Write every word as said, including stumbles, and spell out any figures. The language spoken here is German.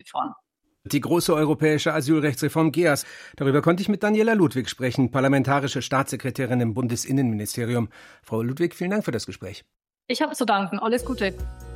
fahren. Die große europäische Asylrechtsreform G E A S. Darüber konnte ich mit Daniela Ludwig sprechen, parlamentarische Staatssekretärin im Bundesinnenministerium. Frau Ludwig, vielen Dank für das Gespräch. Ich habe zu danken. Alles Gute.